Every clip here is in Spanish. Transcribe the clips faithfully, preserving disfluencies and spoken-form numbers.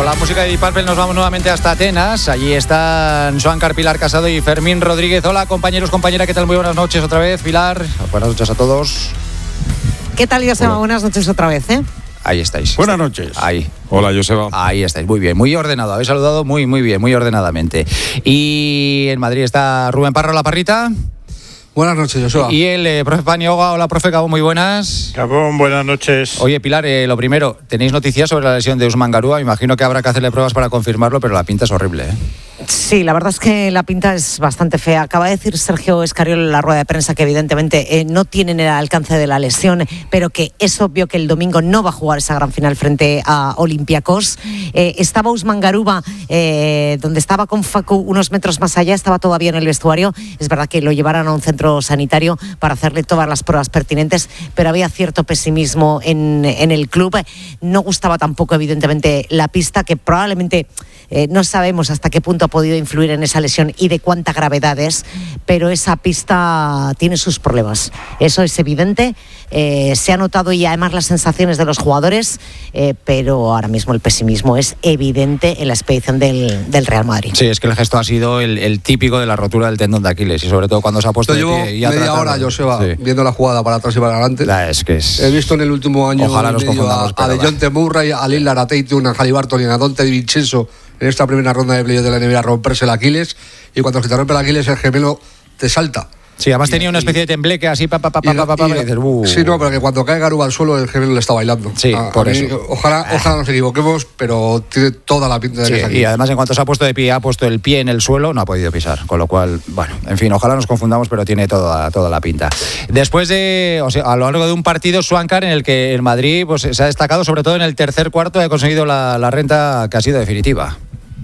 la música de Deep Purple nos vamos nuevamente hasta Atenas. Allí están Joan-Carlos, Pilar Casado y Fermín Rodríguez. Hola, compañeros, compañera, ¿qué tal? Muy buenas noches otra vez, Pilar. Buenas noches a todos. ¿Qué tal, Joseba? Buenas noches otra vez, ¿eh? Ahí estáis. Buenas noches. Ahí. Hola, Joseba. Ahí estáis, muy bien, muy ordenado. Habéis saludado muy, muy bien, muy ordenadamente. Y en Madrid está Rubén Parra, la parrita. Buenas noches, Joseba. Y el eh, profe Paniagua. Hola, profe Gabón, muy buenas. Gabón, buenas noches. Oye, Pilar, eh, lo primero, ¿tenéis noticias sobre la lesión de Usman Garúa? Me imagino que habrá que hacerle pruebas para confirmarlo, pero la pinta es horrible, ¿eh? Sí, la verdad es que la pinta es bastante fea. Acaba de decir Sergio Escariolo en la rueda de prensa que evidentemente eh, no tienen el alcance de la lesión, pero que es obvio que el domingo no va a jugar esa gran final frente a Olympiacos. Eh, estaba Usman Garúa, eh, donde estaba con Facu unos metros más allá, estaba todavía en el vestuario. Es verdad que lo llevaron a un centro sanitario para hacerle todas las pruebas pertinentes, pero había cierto pesimismo en, en el club. No gustaba tampoco, evidentemente, la pista, que probablemente eh, no sabemos hasta qué punto ha podido influir en esa lesión y de cuánta gravedad es, pero esa pista tiene sus problemas. Eso es evidente. Eh, se ha notado y además las sensaciones de los jugadores, eh, pero ahora mismo el pesimismo es evidente en la expedición del, del Real Madrid. Sí, es que el gesto ha sido el, el típico de la rotura del tendón de Aquiles y sobre todo cuando se ha puesto de pie y ha media tratado, hora, Joseba, sí, viendo la jugada para atrás y para adelante. La, es que es... He visto en el último año Ojalá nos confundamos, a, a DeJounte Murray, a Lillard, a Tatum, a Haliburton y a Donte DiVincenzo en esta primera ronda de playoff de la N B A romperse el Aquiles, y cuando se te rompe el Aquiles el gemelo te salta. Sí, además y, tenía una especie de tembleque así, pa, pa, pa, pa, pa, pa, pa, y dices, uh. Sí, no, pero que cuando cae Garúa al suelo el gemelo le está bailando. Sí, a, por a mí, eso. Ojalá, ojalá nos equivoquemos, pero tiene toda la pinta de Sí, que es aquí. y además en cuanto se ha puesto de pie, ha puesto el pie en el suelo, no ha podido pisar, con lo cual, bueno, en fin, ojalá nos confundamos, pero tiene toda, toda la pinta. Después de, o sea, a lo largo de un partido, Joan-Carlos, en el que el Madrid pues, se ha destacado, sobre todo en el tercer cuarto, ha conseguido la, la renta que ha sido definitiva.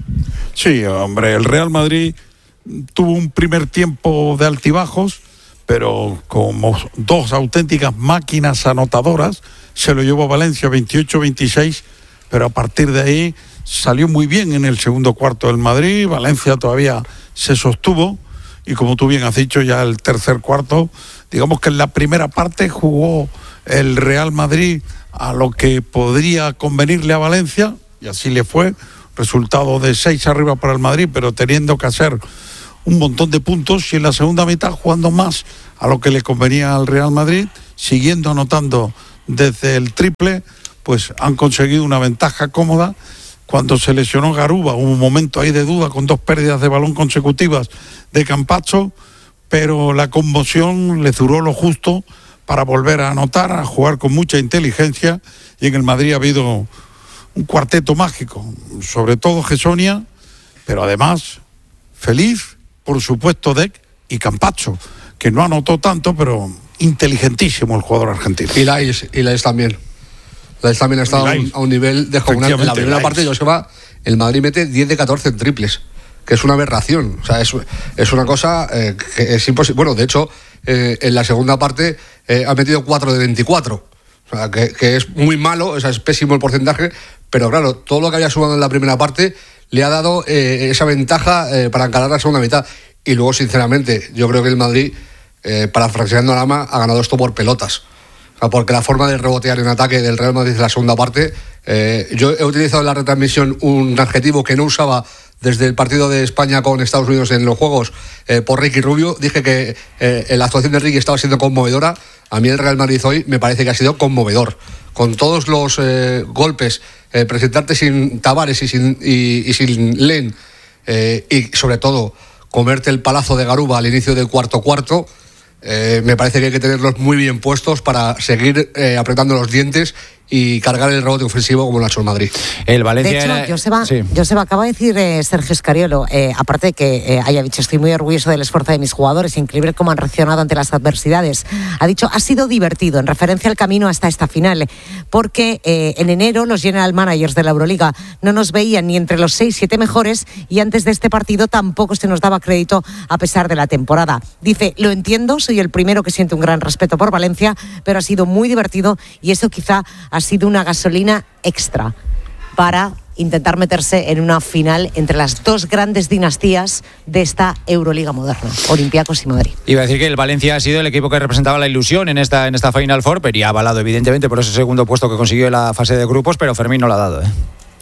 Sí, hombre, el Real Madrid tuvo un primer tiempo de altibajos, pero como dos auténticas máquinas anotadoras, se lo llevó Valencia veintiocho veintiséis, pero a partir de ahí salió muy bien en el segundo cuarto del Madrid. Valencia todavía se sostuvo y, como tú bien has dicho, ya el tercer cuarto, digamos que en la primera parte jugó el Real Madrid a lo que podría convenirle a Valencia, y así le fue. Resultado de seis arriba para el Madrid, pero teniendo que hacer un montón de puntos, y en la segunda mitad jugando más a lo que le convenía al Real Madrid, siguiendo anotando desde el triple, pues han conseguido una ventaja cómoda. Cuando se lesionó Garúa hubo un momento ahí de duda con dos pérdidas de balón consecutivas de Campazzo, pero la conmoción le duró lo justo para volver a anotar, a jugar con mucha inteligencia, y en el Madrid ha habido un cuarteto mágico, sobre todo Gessonia, pero además feliz, por supuesto, Dec y Campazzo, que no anotó tanto, pero inteligentísimo el jugador argentino. Y Lais, y Lais también. Lais también ha estado a un, a un nivel de jugar. En la primera parte, Joseba, el Madrid mete diez de catorce en triples, que es una aberración. O sea, es, es una cosa eh, que es imposible. Bueno, de hecho, eh, en la segunda parte eh, ha metido cuatro de veinticuatro. O sea, que, que es muy malo, o sea, es pésimo el porcentaje, pero claro, todo lo que había sumado en la primera parte le ha dado eh, esa ventaja eh, para encarar la segunda mitad. Y luego, sinceramente, yo creo que el Madrid, eh, parafraseando a Lama, ha ganado esto por pelotas. O sea, porque la forma de rebotear en ataque del Real Madrid en la segunda parte, eh, yo he utilizado en la retransmisión un adjetivo que no usaba desde el partido de España con Estados Unidos en los Juegos eh, por Ricky Rubio. Dije que eh, la actuación de Ricky estaba siendo conmovedora. A mí el Real Madrid hoy me parece que ha sido conmovedor. Con todos los eh, golpes, eh, presentarte sin Tavares y sin, y, y sin Len, eh, y sobre todo comerte el palazo de Garúa al inicio del cuarto cuarto, eh, me parece que hay que tenerlos muy bien puestos para seguir eh, apretando los dientes y cargar el rebote ofensivo como lo ha hecho el Madrid. El Valencia de hecho, era... Joseba, sí. Joseba, acaba de decir eh, Sergio Escariolo, eh, aparte de que eh, haya dicho estoy muy orgulloso del esfuerzo de mis jugadores, increíble cómo han reaccionado ante las adversidades. Ha dicho, ha sido divertido, en referencia al camino hasta esta final, porque eh, en enero los general managers de la Euroliga no nos veían ni entre los seis, siete mejores, y antes de este partido tampoco se nos daba crédito a pesar de la temporada. Dice, lo entiendo, soy el primero que siente un gran respeto por Valencia, pero ha sido muy divertido y eso quizá ha sido una gasolina extra para intentar meterse en una final entre las dos grandes dinastías de esta Euroliga moderna, Olympiacos y Madrid. Iba a decir que el Valencia ha sido el equipo que representaba la ilusión en esta, en esta Final Four, pero ya ha avalado evidentemente por ese segundo puesto que consiguió en la fase de grupos, pero Fermín no lo ha dado, ¿eh?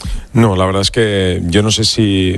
No, la verdad es que yo no sé si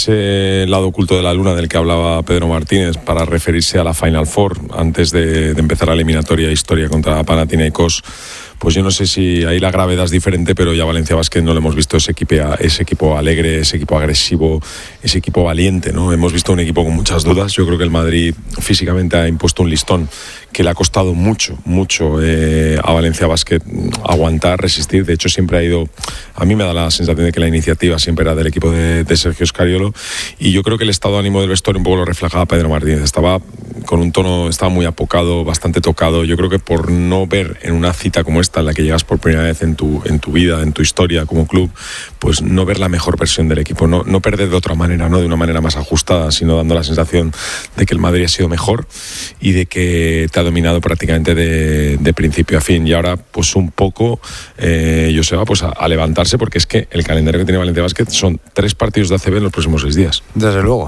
ese lado oculto de la luna del que hablaba Pedro Martínez para referirse a la Final Four antes de, de empezar la eliminatoria historia contra Panathinaikos, pues yo no sé si ahí la gravedad es diferente, pero ya Valencia Basket no lo hemos visto ese equipo, ese equipo alegre, ese equipo agresivo, ese equipo valiente, ¿no? Hemos visto un equipo con muchas dudas. Yo creo que el Madrid físicamente ha impuesto un listón que le ha costado mucho, mucho eh, a Valencia Basket aguantar, resistir. De hecho, siempre ha ido, a mí me da la sensación de que la iniciativa siempre era del equipo de, de Sergio Scariolo, y yo creo que el estado de ánimo del vestuario un poco lo reflejaba Pedro Martínez. Estaba con un tono, estaba muy apocado, bastante tocado. Yo creo que por no ver en una cita como esta, en la que llegas por primera vez en tu, en tu vida, en tu historia como club, pues no ver la mejor versión del equipo, no, no perder de otra manera, no de una manera más ajustada, sino dando la sensación de que el Madrid ha sido mejor y de que te ha dominado prácticamente de, de principio a fin. Y ahora pues un poco eh, Joseba pues a, a levantarse, porque es que el calendario que tiene Valencia Basket son tres partidos de A C B en los próximos seis días. Desde luego.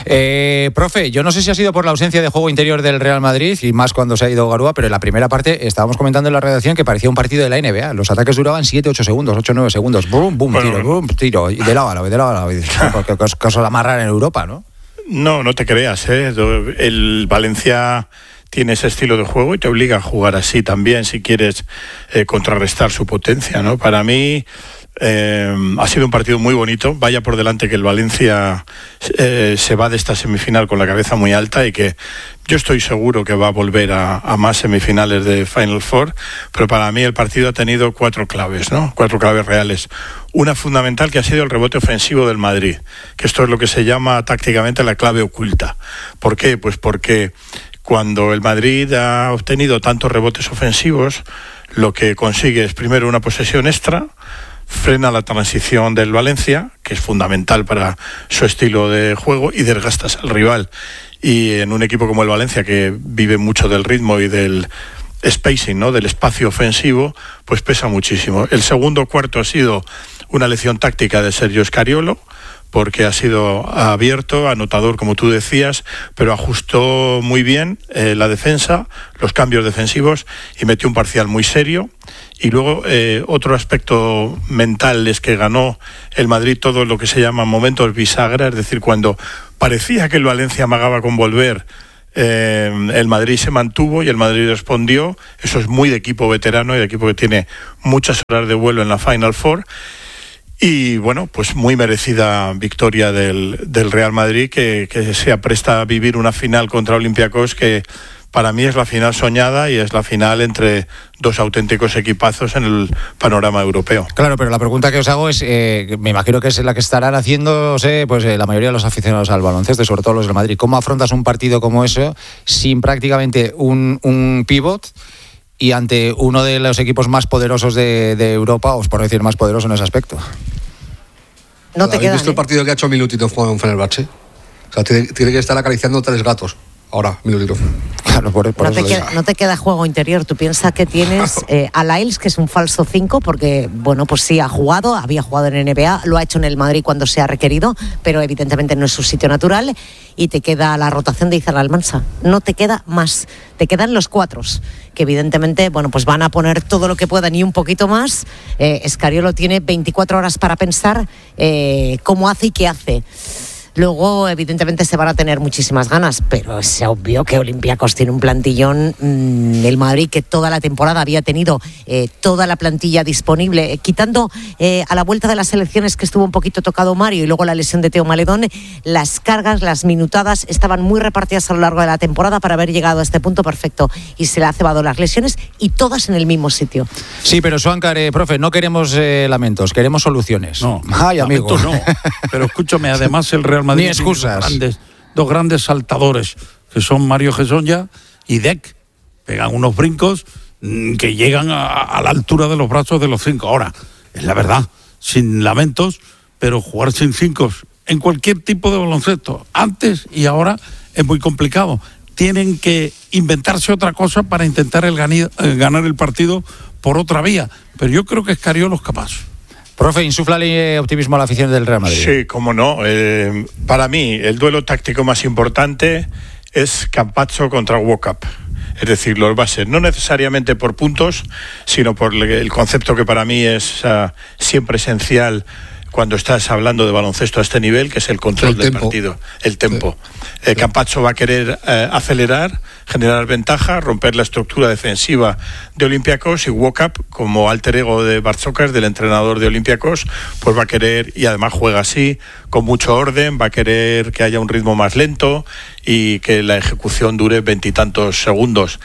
Eh, profe, yo no sé si ha sido por la ausencia de juego interior del Real Madrid y más cuando se ha ido Garúa, pero en la primera parte estábamos comentando en la redacción que parecía un partido de la N B A. Los ataques duraban siete ocho segundos, ocho nueve segundos. Boom, boom, bueno, tiro, boom, tiro. Y de lado a lado, de lado a lado. Porque es cosa la más rara en Europa, ¿no? No, no te creas, ¿eh? El Valencia tiene ese estilo de juego y te obliga a jugar así también si quieres eh, contrarrestar su potencia, ¿no? Para mí eh, ha sido un partido muy bonito. Vaya por delante que el Valencia eh, se va de esta semifinal con la cabeza muy alta y que yo estoy seguro que va a volver a, a más semifinales de Final Four, pero para mí el partido ha tenido cuatro claves, ¿no? Cuatro claves reales. Una fundamental que ha sido el rebote ofensivo del Madrid, que esto es lo que se llama tácticamente la clave oculta. ¿Por qué? Pues porque cuando el Madrid ha obtenido tantos rebotes ofensivos, lo que consigue es primero una posesión extra, frena la transición del Valencia, que es fundamental para su estilo de juego, y desgastas al rival. Y en un equipo como el Valencia, que vive mucho del ritmo y del spacing, ¿no?, del espacio ofensivo, pues pesa muchísimo. El segundo cuarto ha sido una lección táctica de Sergio Scariolo, porque ha sido abierto, anotador, como tú decías, pero ajustó muy bien eh, la defensa, los cambios defensivos, y metió un parcial muy serio. Y luego eh, otro aspecto mental es que ganó el Madrid todo lo que se llama momentos bisagra, es decir, cuando parecía que el Valencia amagaba con volver, eh, el Madrid se mantuvo y el Madrid respondió. Eso es muy de equipo veterano y de equipo que tiene muchas horas de vuelo en la Final Four. Y bueno, pues muy merecida victoria del, del Real Madrid, que, que se apresta a vivir una final contra Olympiacos que para mí es la final soñada y es la final entre dos auténticos equipazos en el panorama europeo. Claro, pero la pregunta que os hago es, eh, me imagino que es la que estarán haciéndose pues eh, la mayoría de los aficionados al baloncesto, sobre todo los del Madrid. ¿Cómo afrontas un partido como eso sin prácticamente un, un pivot y ante uno de los equipos más poderosos de, de Europa, os por decir más poderoso en ese aspecto? No te ¿Habéis quedan, visto ¿eh? el partido que ha hecho Milutitov con Fenerbahce? O sea, tiene, tiene que estar acariciando tres gatos. Ahora, Milutitov. Claro, por, por no, eso te queda, no te queda juego interior. Tú piensas que tienes eh, a Lyles, que es un falso cinco, porque, bueno, pues sí, ha jugado, había jugado en N B A, lo ha hecho en el Madrid cuando se ha requerido, pero evidentemente no es su sitio natural, y te queda la rotación de Izan Almansa. No te queda más. Te quedan los cuatros, que evidentemente, bueno, pues van a poner todo lo que puedan y un poquito más. Eh, Scariolo tiene veinticuatro horas para pensar eh, cómo hace y qué hace. Luego, evidentemente, se van a tener muchísimas ganas, pero es obvio que Olympiacos tiene un plantillón. Mmm, el Madrid, que toda la temporada había tenido eh, toda la plantilla disponible, eh, quitando eh, a la vuelta de las elecciones que estuvo un poquito tocado Mario y luego la lesión de Teo Maledón, las cargas, las minutadas estaban muy repartidas a lo largo de la temporada para haber llegado a este punto perfecto, y se le ha cebado las lesiones y todas en el mismo sitio. Sí, pero Suáncar, eh, profe, no queremos eh, lamentos, queremos soluciones. No, ay, amigo. no. Pero escúchame, además el Real Madrid ni excusas. Dos grandes, dos grandes saltadores, que son Mario Gesonja y Dec. Pegan unos brincos mmm, que llegan a, a la altura de los brazos de los cinco. Ahora, es la verdad, sin lamentos, pero jugar sin cinco en cualquier tipo de baloncesto, antes y ahora, es muy complicado. Tienen que inventarse otra cosa para intentar el gani- eh, ganar el partido por otra vía. Pero yo creo que Scariolo es capaz. Profe, insúflale optimismo a la afición del Real Madrid. Sí, cómo no. Eh, para mí, el duelo táctico más importante es Campazzo contra Walkup. Es decir, los bases, no necesariamente por puntos, sino por el concepto que para mí es uh, siempre esencial. cuando estás hablando de baloncesto a este nivel, que es el control el del tempo. partido, el tempo. Sí. Eh, Campazzo va a querer eh, acelerar, generar ventaja, romper la estructura defensiva de Olympiacos, y Walkup, como alter ego de Barzokas, del entrenador de Olympiacos, pues va a querer, y además juega así, con mucho orden, va a querer que haya un ritmo más lento y que la ejecución dure veintitantos segundos.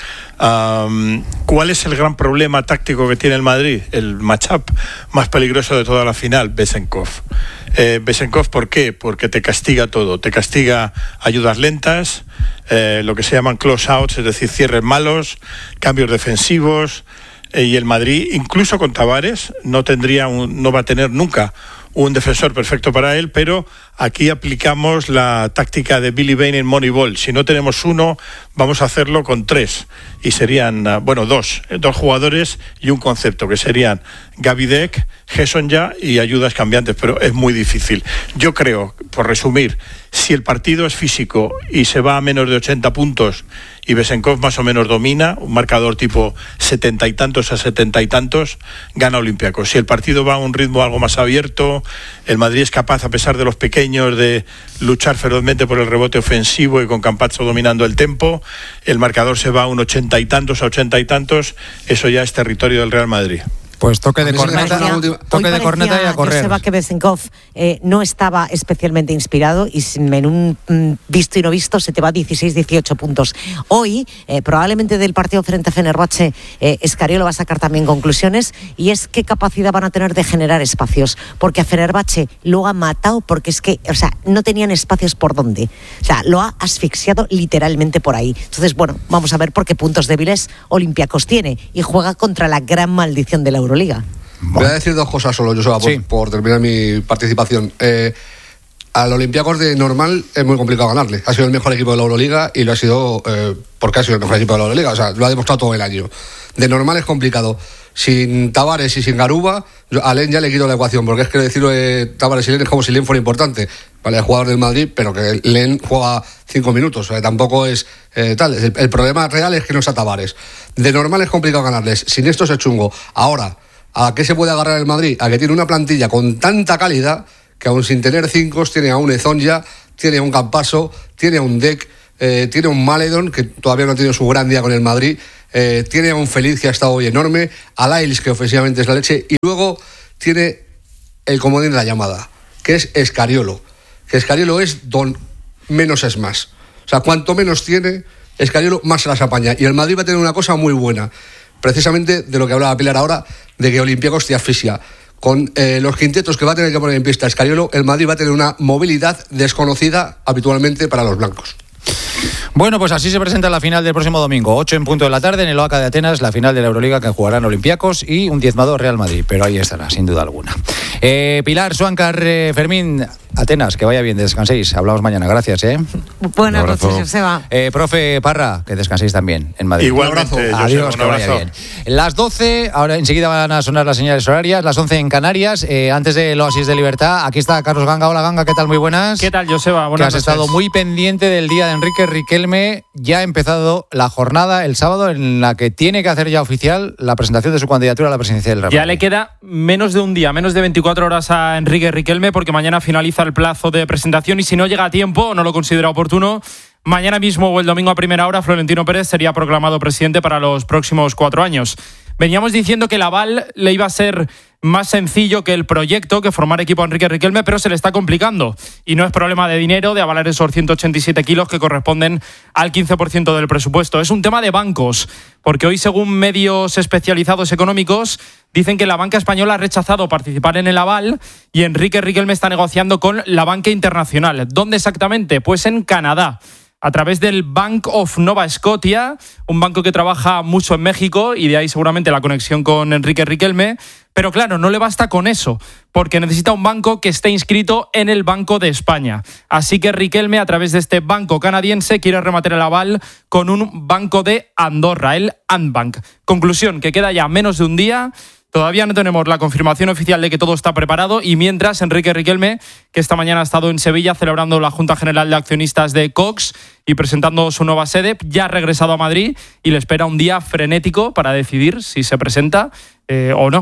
Um, ¿Cuál es el gran problema táctico que tiene el Madrid? El matchup más peligroso de toda la final, Besenkov. Eh, Besenkov, ¿por qué? Porque te castiga todo, te castiga ayudas lentas, eh, lo que se llaman close-outs, es decir, cierres malos, cambios defensivos, eh, y el Madrid, incluso con Tavares, no tendría un, no va a tener nunca un defensor perfecto para él, pero aquí aplicamos la táctica de Billy Bain en Moneyball. Si no tenemos uno, vamos a hacerlo con tres, y serían, bueno, dos, dos jugadores y un concepto, que serían Gavidec, Hesonja y ayudas cambiantes, pero es muy difícil. Yo creo, por resumir, si el partido es físico y se va a menos de ochenta puntos y Besenkov más o menos domina, un marcador tipo setenta y tantos a setenta y tantos, gana Olympiacos. Si el partido va a un ritmo algo más abierto, el Madrid es capaz, a pesar de los pequeños, de luchar ferozmente por el rebote ofensivo y con Campazzo dominando el tempo, el marcador se va a un ochenta y tantos a ochenta y tantos, eso ya es territorio del Real Madrid. Pues toque de corneta, toque de corneta y a correr. Joseba que Besenkov eh, no estaba especialmente inspirado y en un mm, visto y no visto se te va dieciséis dieciocho puntos. Hoy, eh, probablemente del partido frente a Fenerbahce, eh, Escariolo va a sacar también conclusiones, y es qué capacidad van a tener de generar espacios, porque a Fenerbahce lo ha matado, porque es que, o sea, no tenían espacios por dónde. O sea, lo ha asfixiado literalmente por ahí. Entonces, bueno, vamos a ver por qué puntos débiles Olympiacos tiene, y juega contra la gran maldición de la Euroliga. Bueno. Voy a decir dos cosas solo, Joseba, por, sí. por terminar mi participación. Eh, al Olympiacos de normal es muy complicado ganarle. Ha sido el mejor equipo de la Euroliga y lo ha sido eh, porque ha sido el mejor equipo de la Euroliga. O sea, lo ha demostrado todo el año. De normal es complicado. Sin Tavares y sin Garuba, yo a Len ya le quito la ecuación, porque es que decirlo de Tavares y Len es como si Len fuera importante. Vale, el jugador del Madrid, pero que Len juega cinco minutos. O sea, tampoco es eh, tal. El, el problema real es que no está Tavares. De normal es complicado ganarles. Sin esto es chungo. Ahora, ¿a qué se puede agarrar el Madrid? A que tiene una plantilla con tanta calidad que aún sin tener cinco tiene a un Hezonja, tiene a un Campazzo, tiene a un Dec, eh, tiene a un Maledon, que todavía no ha tenido su gran día con el Madrid, eh, tiene a un Feliz, que ha estado hoy enorme, a Lyles, que ofensivamente es la leche, y luego tiene el comodín de la llamada, que es Escariolo. Que Escariolo es don menos es más. O sea, cuanto menos tiene, Escariolo más se las apaña. Y el Madrid va a tener una cosa muy buena, precisamente de lo que hablaba Pilar ahora, de que Olympiacos te asfixia. Con eh, los quintetos que va a tener que poner en pista Escariolo, el Madrid va a tener una movilidad desconocida habitualmente para los blancos. Bueno, pues así se presenta la final del próximo domingo, ocho en punto de la tarde en el Oaca de Atenas, la final de la Euroliga que jugarán Olympiacos y un diezmado Real Madrid, pero ahí estará, sin duda alguna. Eh, Pilar, Suancar, eh, Fermín, Atenas, que vaya bien, descanséis, hablamos mañana, gracias. ¿eh? Buenas noches, Joseba. Eh, profe Parra, que descanséis también en Madrid. Igualmente, un abrazo. Adiós, que vaya bien. Las doce, ahora enseguida van a sonar las señales horarias, las once en Canarias, eh, antes del Oasis de Libertad, aquí está Carlos Ganga. Hola Ganga, ¿qué tal? Muy buenas. ¿Qué tal, Joseba? Buenas que has noches. estado muy pendiente del día de Enrique Riquelme. Ya ha empezado la jornada el sábado en la que tiene que hacer ya oficial la presentación de su candidatura a la presidencia del Real Madrid. Ya le queda menos de un día, menos de veinticuatro horas a Enrique Riquelme, porque mañana finaliza el plazo de presentación y si no llega a tiempo o no lo considera oportuno, mañana mismo o el domingo a primera hora Florentino Pérez sería proclamado presidente para los próximos cuatro años. Veníamos diciendo que el aval le iba a ser más sencillo que el proyecto, que formar equipo a Enrique Riquelme, pero se le está complicando. Y no es problema de dinero, de avalar esos ciento ochenta y siete kilos que corresponden al quince por ciento del presupuesto. Es un tema de bancos, porque hoy, según medios especializados económicos, dicen que la banca española ha rechazado participar en el aval y Enrique Riquelme está negociando con la banca internacional. ¿Dónde exactamente? Pues en Canadá, a través del Bank of Nova Scotia, un banco que trabaja mucho en México y de ahí seguramente la conexión con Enrique Riquelme. Pero claro, no le basta con eso, porque necesita un banco que esté inscrito en el Banco de España. Así que Riquelme, a través de este banco canadiense, quiere rematar el aval con un banco de Andorra, el Andbank. Conclusión, que queda ya menos de un día. Todavía no tenemos la confirmación oficial de que todo está preparado y mientras Enrique Riquelme, que esta mañana ha estado en Sevilla celebrando la Junta General de Accionistas de Cox y presentando su nueva sede, ya ha regresado a Madrid y le espera un día frenético para decidir si se presenta eh, o no.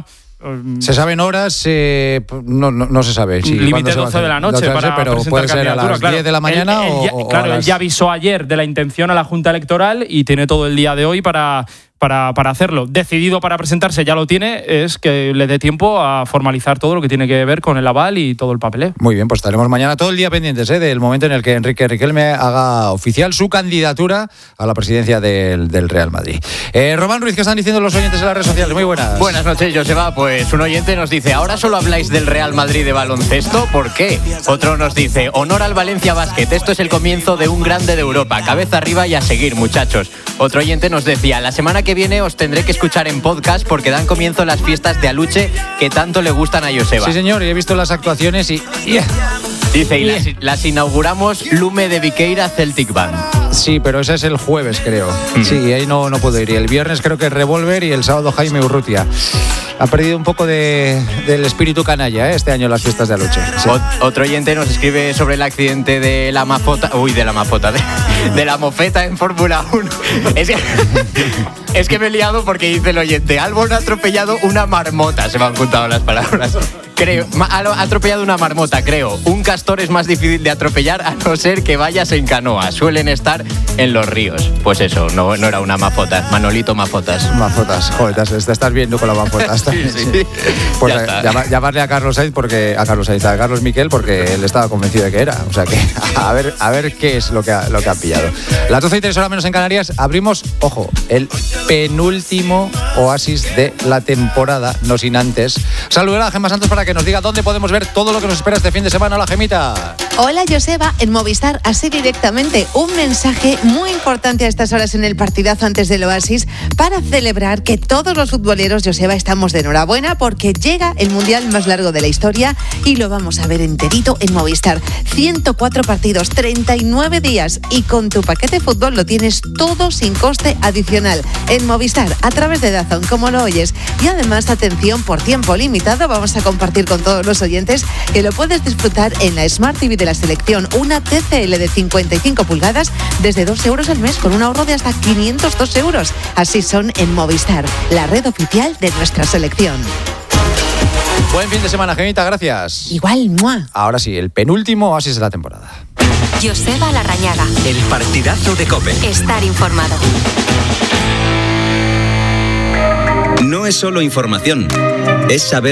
Se saben horas, eh, no, no, no se sabe. Sí, límite doce de la noche para pero puede ser a las claro. diez de la mañana él, él, o, o Claro, a las... él ya avisó ayer de la intención a la Junta Electoral y tiene todo el día de hoy para... Para, para hacerlo. Decidido para presentarse, ya lo tiene, es que le dé tiempo a formalizar todo lo que tiene que ver con el aval y todo el papeleo. Muy bien, pues estaremos mañana todo el día pendientes ¿eh? del momento en el que Enrique Riquelme haga oficial su candidatura a la presidencia del, del Real Madrid. Eh, Román Ruiz, ¿qué están diciendo los oyentes en las redes sociales? Muy buenas. Buenas noches, Joseba. Pues un oyente nos dice, ¿ahora solo habláis del Real Madrid de baloncesto? ¿Por qué? Otro nos dice, honor al Valencia Basket, esto es el comienzo de un grande de Europa, cabeza arriba y a seguir, muchachos. Otro oyente nos decía, la semana que viene os tendré que escuchar en podcast porque dan comienzo las fiestas de Aluche que tanto le gustan a Joseba. Sí, señor, y he visto las actuaciones y... Yeah. Dice, y las, las inauguramos Lume de Viqueira Celtic Band. Sí, pero ese es el jueves, creo. Mm. Sí, ahí no, no puedo ir. Y el viernes creo que es Revolver y el sábado Jaime Urrutia. Ha perdido un poco de, del espíritu canalla ¿eh? este año las fiestas de Aluche. Sí. Ot- otro oyente nos escribe sobre el accidente de la mafota... Uy, de la mafota, de, de la mofeta en Fórmula uno. Es que, es que me he liado porque dice el oyente, Albon ha atropellado una marmota. Se me han juntado las palabras. Creo, ha atropellado una marmota, creo. Un castor es más difícil de atropellar a no ser que vayas en canoa. Suelen estar en los ríos. Pues eso, no, no era una mafota. Manolito Mafotas. Mafotas. Joder, te, te estás viendo con la mafota. sí, sí. Pues eh, llama, llamarle a Carlos Sainz porque a Carlos Sainz, a Carlos Miquel porque él estaba convencido de que era. O sea que a ver, a ver qué es lo que ha, lo que ha pillado. Las doce y tres horas menos en Canarias abrimos, ojo, el penúltimo oasis de la temporada, no sin antes saludar a Gemma Santos para que nos diga dónde podemos ver todo lo que nos espera este fin de semana. Hola, Gemita. Hola, Joseba. En Movistar, así directamente, un mensaje muy importante a estas horas en el partidazo antes del Oasis para celebrar que todos los futboleros, Joseba, estamos de enhorabuena porque llega el Mundial más largo de la historia y lo vamos a ver enterito en Movistar. ciento cuatro partidos, treinta y nueve días y con tu paquete fútbol lo tienes todo sin coste adicional en Movistar a través de DAZN, como lo oyes. Y además, atención, por tiempo limitado, vamos a compartir con todos los oyentes que lo puedes disfrutar en la Smart T V de la selección, una T C L de cincuenta y cinco pulgadas desde dos euros al mes con un ahorro de hasta quinientos dos euros. Así son en Movistar, la red oficial de nuestra selección. Buen fin de semana, Gemita, gracias. Igual, muah. Ahora sí, el penúltimo oasis de la temporada. Joseba Larrañaga. El partidazo de COPE. Estar informado. No es solo información, es saber